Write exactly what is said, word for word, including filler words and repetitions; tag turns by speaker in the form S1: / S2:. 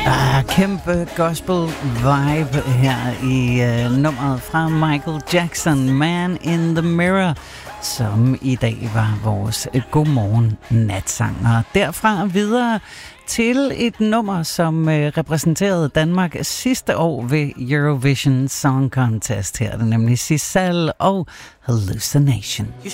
S1: Ah, kæmpe gospel vibe her i uh, nummeret fra Michael Jackson, Man in the Mirror, som i dag var vores godmorgen natsang. Og derfra videre til et nummer, som uh, repræsenterede Danmark sidste år ved Eurovision Song Contest. Her er det nemlig Sissel og Hallucination.
S2: You